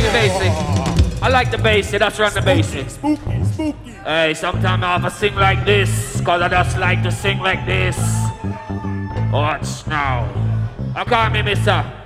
the basic. I like the basic, that's run the basic. Spooky, spooky. Hey, sometimes I have to sing like this, cause I just like to sing like this. Watch now. I call me Mr.